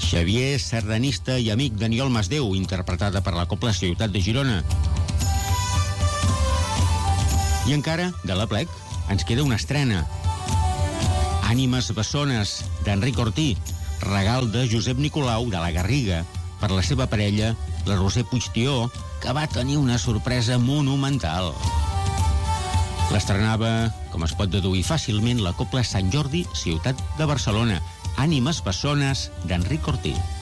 Xavier, sardanista i amic d'Aniol Masdeu, interpretada per la Cobla Ciutat de Girona. I encara, de l'Aplec, ens queda una estrena. Ànimes bessones, d'Enric Ortí, regal de Josep Nicolau de la Garriga per la seva parella, la Roser Puigtió, que va tenir una sorpresa monumental. L'estrenava, com es pot deduir fàcilment, la Cobla Sant Jordi, Ciutat de Barcelona. Ànimes bessones, d'Enric Ortí.